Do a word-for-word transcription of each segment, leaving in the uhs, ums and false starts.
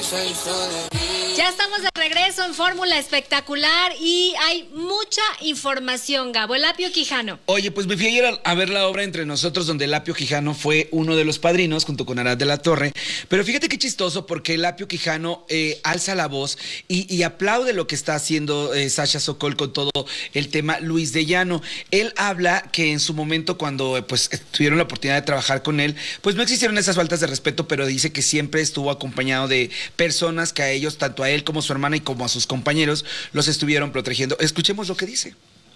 Ya estamos de regreso en Fórmula Espectacular y hay mucha información, Gabo. El Apio Quijano. Oye, pues me fui ayer a, a ver la obra Entre Nosotros, donde el Apio Quijano fue uno de los padrinos, junto con Arad de la Torre. Pero fíjate qué chistoso, porque el Apio Quijano eh, alza la voz y, y aplaude lo que está haciendo eh, Sasha Sokol con todo el tema Luis de Llano. Él habla que en su momento, cuando eh, pues tuvieron la oportunidad de trabajar con él, pues no existieron esas faltas de respeto, pero dice que siempre estuvo acompañado de personas que a ellos, tanto a él como a su hermana y como a sus compañeros, los estuvieron protegiendo. Escuchemos lo que dice.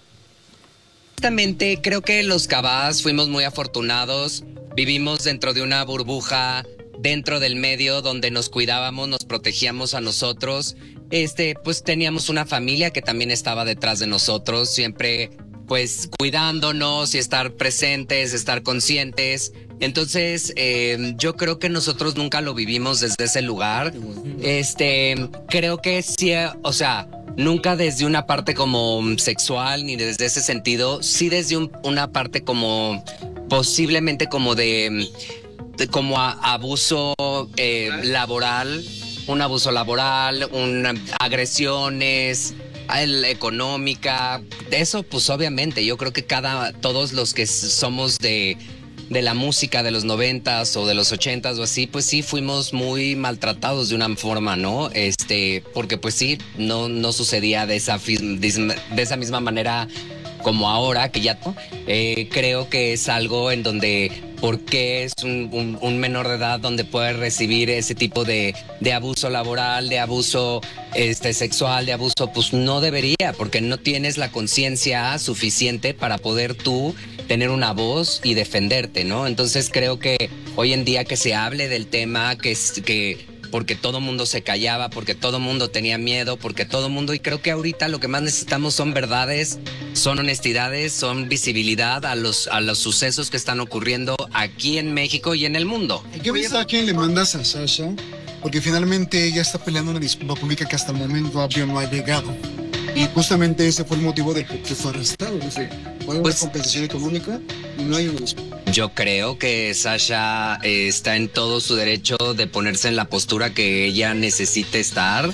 Justamente creo que los Cabás fuimos muy afortunados, vivimos dentro de una burbuja, dentro del medio donde nos cuidábamos, nos protegíamos a nosotros. Este, pues teníamos una familia que también estaba detrás de nosotros, siempre pues cuidándonos y estar presentes, estar conscientes. Entonces, eh, yo creo que nosotros nunca lo vivimos desde ese lugar. Este, creo que sí, o sea, nunca desde una parte como sexual ni desde ese sentido, sí desde un, una parte como posiblemente como de, de como a, abuso eh, laboral, un abuso laboral, un, agresiones, el, económica, eso pues obviamente, yo creo que cada, todos los que somos de... de la música de los noventas o de los ochentas o así, pues sí fuimos muy maltratados de una forma, ¿no? Este, porque pues sí, no, no sucedía de esa, de esa misma manera como ahora, que ya eh, creo que es algo en donde, porque es un, un, un menor de edad donde puede recibir ese tipo de, de abuso laboral, de abuso este, sexual, de abuso, pues no debería, porque no tienes la conciencia suficiente para poder tú tener una voz y defenderte, ¿no? Entonces creo que hoy en día que se hable del tema, que, que porque todo mundo se callaba, porque todo mundo tenía miedo, porque todo mundo, y creo que ahorita lo que más necesitamos son verdades, son honestidades, son visibilidad a los, a los sucesos que están ocurriendo aquí en México y en el mundo. ¿Qué mensaje le mandas a Sasha? Porque finalmente ella está peleando una disculpa pública que hasta el momento Apio no ha llegado. Y justamente ese fue el motivo de que fue arrestado. Dice, ¿puede haber compensación económica? Y no hay una disculpa. Yo creo que Sasha eh, está en todo su derecho de ponerse en la postura que ella necesite estar.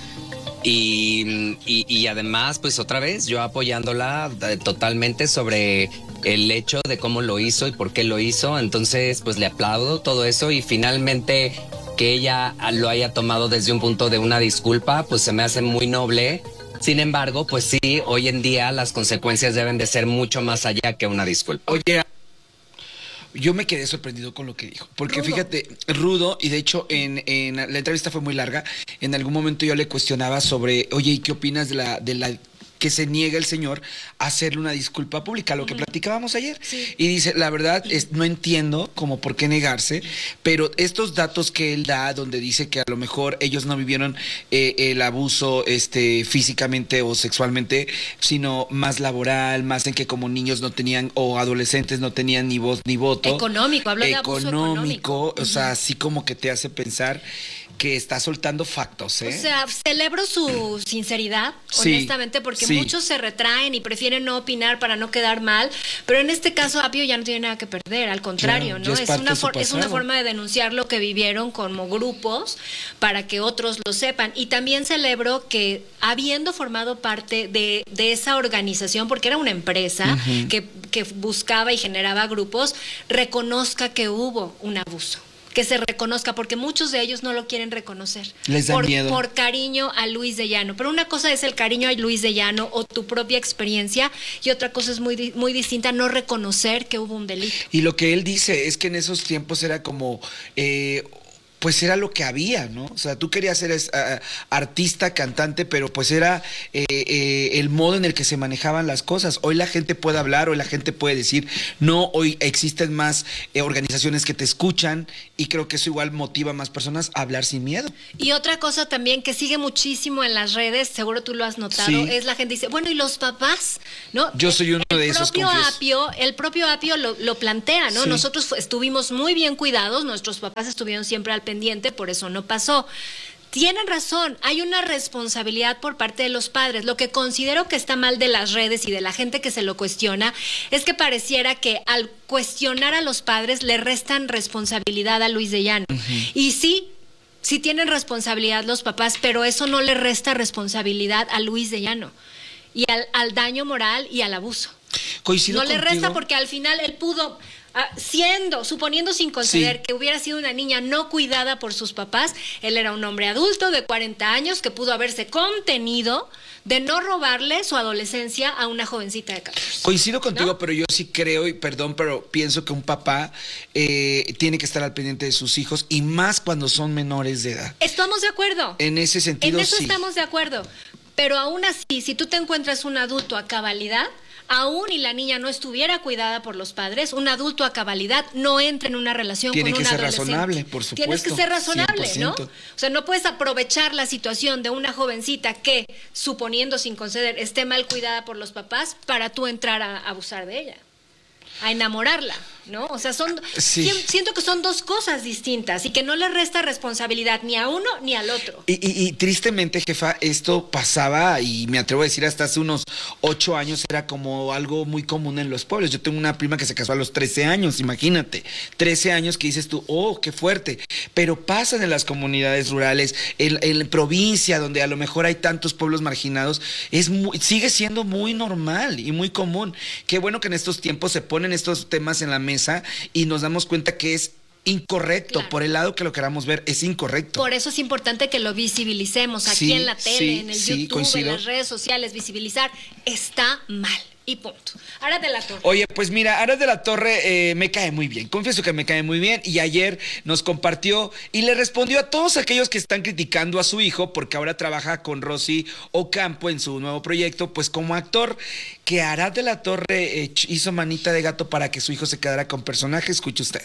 Y, y, y además, pues otra vez, yo apoyándola totalmente sobre el hecho de cómo lo hizo y por qué lo hizo. Entonces, pues le aplaudo todo eso y finalmente que ella lo haya tomado desde un punto de una disculpa, pues se me hace muy noble. Sin embargo, pues sí, hoy en día las consecuencias deben de ser mucho más allá que una disculpa. Oye, yo me quedé sorprendido con lo que dijo, porque rudo. Fíjate, rudo, y de hecho en, en la entrevista fue muy larga. En algún momento yo le cuestionaba sobre, oye, ¿y qué opinas de la, de la que se niega el señor a hacerle una disculpa pública, lo que uh-huh. platicábamos ayer? Sí. Y dice, la verdad, es, no entiendo como por qué negarse, pero estos datos que él da, donde dice que a lo mejor ellos no vivieron eh, el abuso este, físicamente o sexualmente, sino más laboral, más en que como niños no tenían, o adolescentes no tenían ni voz ni voto. Económico, hablo de abuso económico. Económico, o sea, así como que te hace pensar que está soltando factos, ¿eh? O sea, celebro su sinceridad, sí, honestamente, porque sí. muchos se retraen y prefieren no opinar para no quedar mal, pero en este caso Apio ya no tiene nada que perder, al contrario, claro, ¿no? Es, es, una for- es una forma de denunciar lo que vivieron como grupos para que otros lo sepan. Y también celebro que, habiendo formado parte de, de esa organización, porque era una empresa uh-huh. que, que buscaba y generaba grupos, reconozca que hubo un abuso. Que se reconozca, porque muchos de ellos no lo quieren reconocer. Les da por, miedo. Por cariño a Luis de Llano. Pero una cosa es el cariño a Luis de Llano o tu propia experiencia, y otra cosa es muy, muy distinta, no reconocer que hubo un delito. Y lo que él dice es que en esos tiempos era como... Eh, pues era lo que había, ¿no? O sea, tú querías ser uh, artista, cantante, pero pues era eh, eh, el modo en el que se manejaban las cosas. Hoy la gente puede hablar, hoy la gente puede decir, no, hoy existen más eh, organizaciones que te escuchan, y creo que eso igual motiva a más personas a hablar sin miedo. Y otra cosa también que sigue muchísimo en las redes, seguro tú lo has notado, sí. es la gente dice, bueno, ¿y los papás? ¿No? Yo soy uno el de esos, propio confieso. Apio, el propio Apio lo, lo plantea, ¿no? Sí. Nosotros estuvimos muy bien cuidados, nuestros papás estuvieron siempre al pendiente, por eso no pasó. Tienen razón, hay una responsabilidad por parte de los padres. Lo que considero que está mal de las redes y de la gente que se lo cuestiona es que pareciera que al cuestionar a los padres le restan responsabilidad a Luis de Llano. Uh-huh. Y sí, sí tienen responsabilidad los papás, pero eso no le resta responsabilidad a Luis de Llano y al, al daño moral y al abuso. Coincido no le contigo. resta porque al final él pudo, ah, siendo, suponiendo sin conceder Sí. que hubiera sido una niña no cuidada por sus papás, él era un hombre adulto de cuarenta años que pudo haberse contenido de no robarle su adolescencia a una jovencita de catorce. Coincido contigo, ¿no? pero yo sí creo, y perdón, pero pienso que un papá eh, tiene que estar al pendiente de sus hijos, y más cuando son menores de edad. Estamos de acuerdo. En ese sentido, En eso sí. estamos de acuerdo. Pero aún así, si tú te encuentras un adulto a cabalidad, aún y la niña no estuviera cuidada por los padres, un adulto a cabalidad no entra en una relación Tiene con que un ser adolescente. razonable, por supuesto. Tienes que ser razonable, cien por ciento. ¿no? O sea, no puedes aprovechar la situación de una jovencita que, suponiendo sin conceder, esté mal cuidada por los papás para tú entrar a abusar de ella, a enamorarla, ¿no? O sea, son Sí. sien- siento que son dos cosas distintas y que no le resta responsabilidad ni a uno ni al otro. Y, y- y tristemente, jefa, esto pasaba, y me atrevo a decir hasta hace unos ocho años, era como algo muy común en los pueblos. Yo tengo una prima que se casó a los trece años, imagínate. trece años que dices tú, oh, qué fuerte. Pero pasan en las comunidades rurales, en, en provincia, donde a lo mejor hay tantos pueblos marginados, es muy- sigue siendo muy normal y muy común. Qué bueno que en estos tiempos se ponen estos temas en la mesa y nos damos cuenta que es incorrecto, Claro. por el lado que lo queramos ver, es incorrecto. Por eso es importante que lo visibilicemos aquí Sí, en la tele, sí, en el sí, YouTube, coincido. en las redes sociales. Visibilizar está mal y punto. Ahora de la torre. Oye, pues mira, Aras de la Torre eh, me cae muy bien, confieso que me cae muy bien, y ayer nos compartió y le respondió a todos aquellos que están criticando a su hijo porque ahora trabaja con Rosy Ocampo en su nuevo proyecto, pues como actor, que Aras de la Torre eh, hizo manita de gato para que su hijo se quedara con personaje. Escuche usted.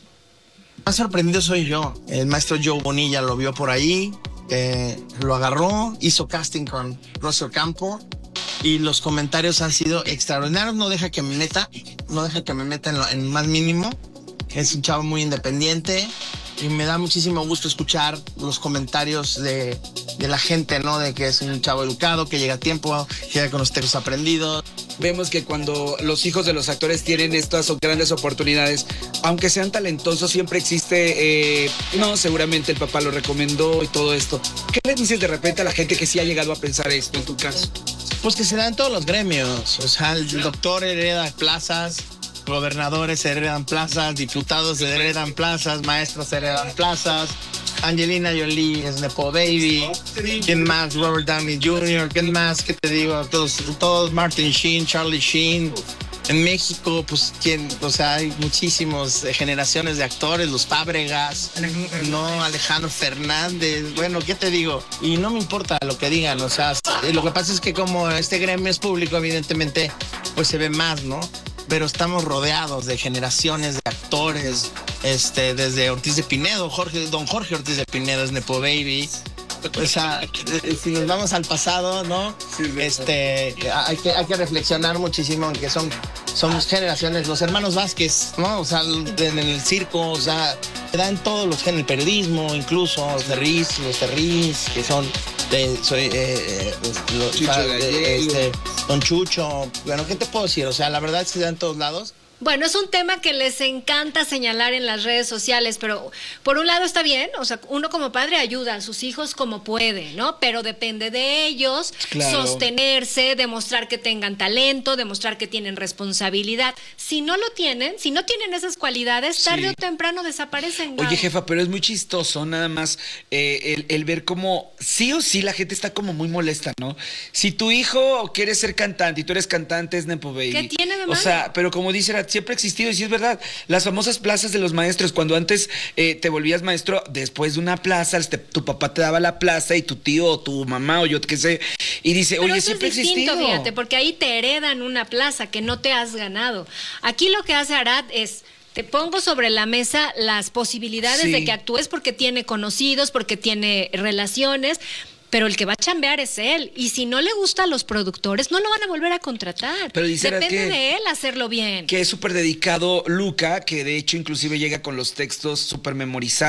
Más sorprendido soy yo. El maestro Joe Bonilla lo vio por ahí, eh, lo agarró, hizo casting con Rosy Ocampo y los comentarios han sido extraordinarios. No deja que me meta, no deja que me meta en lo en más mínimo. Es un chavo muy independiente y me da muchísimo gusto escuchar los comentarios de, de la gente, ¿no? De que es un chavo educado, que llega a tiempo, que llega con los textos aprendidos. Vemos que cuando los hijos de los actores tienen estas grandes oportunidades, aunque sean talentosos, siempre existe, eh, no, seguramente el papá lo recomendó y todo esto. ¿Qué le dices de repente a la gente que sí ha llegado a pensar esto en tu caso? Pues que se dan todos los gremios. O sea, el doctor hereda plazas, gobernadores heredan plazas, diputados heredan plazas, maestros heredan plazas. Angelina Jolie es Nepo Baby. ¿Quién más? Robert Downey junior ¿Quién más? ¿Qué te digo? Todos, todos Martin Sheen, Charlie Sheen. En México, pues, ¿quién? O sea, hay muchísimas generaciones de actores, los Fábregas, no, Alejandro Fernández, bueno, ¿qué te digo? Y no me importa lo que digan, o sea, lo que pasa es que como este gremio es público, evidentemente, pues se ve más, ¿no? Pero estamos rodeados de generaciones de actores, este, desde Ortiz de Pinedo, Jorge, don Jorge Ortiz de Pinedo es Nepo Baby. O sea, si nos vamos al pasado, ¿no? Este, hay que, hay que reflexionar muchísimo en que son, somos generaciones, los hermanos Vázquez, ¿no? O sea, en el circo, o sea, se dan todos los géneros, el periodismo, incluso, los Terriz, los Terriz, que son de, soy, eh, eh, los, Chucho o sea, Gallego. de, este, Don Chucho, bueno, ¿qué te puedo decir? O sea, la verdad es que se da en todos lados. Bueno, es un tema que les encanta señalar en las redes sociales, pero por un lado está bien, o sea, uno como padre ayuda a sus hijos como puede, ¿no? Pero depende de ellos Claro. sostenerse, demostrar que tengan talento, demostrar que tienen responsabilidad. Si no lo tienen, si no tienen esas cualidades, tarde Sí. o temprano desaparecen. Gabo. Oye, jefa, pero es muy chistoso nada más eh, el, el ver cómo sí o sí la gente está como muy molesta, ¿no? Si tu hijo quiere ser cantante y tú eres cantante, es Nepo Baby. ¿Qué tiene de O malo? sea, pero como dice, era- siempre ha existido, y sí es verdad, las famosas plazas de los maestros, cuando antes eh, te volvías maestro, después de una plaza, este, tu papá te daba la plaza y tu tío o tu mamá o yo qué sé, y dice, Pero oye, eso siempre ha es distinto, existido. fíjate, porque ahí te heredan una plaza que no te has ganado. Aquí lo que hace Arad es, te pongo sobre la mesa las posibilidades Sí. de que actúes porque tiene conocidos, porque tiene relaciones, pero el que va a chambear es él. Y si no le gusta a los productores, no lo van a volver a contratar. Pero dice Arad Depende que- de él hacerlo bien. Que es súper dedicado Luca, que de hecho inclusive llega con los textos súper memorizados.